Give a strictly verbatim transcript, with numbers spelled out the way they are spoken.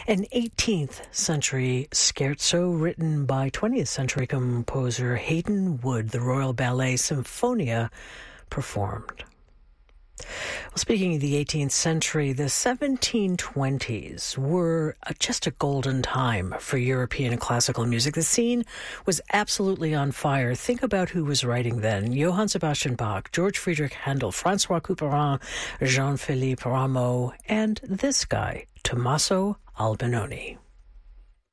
An eighteenth century scherzo written by twentieth century composer Haydn Wood, the Royal Ballet Symphonia performed. Well, speaking of the eighteenth century, the seventeen twenties were a, just a golden time for European classical music. The scene was absolutely on fire. Think about who was writing then. Johann Sebastian Bach, George Friedrich Handel, Francois Couperin, Jean-Philippe Rameau, and this guy, Tommaso Albinoni.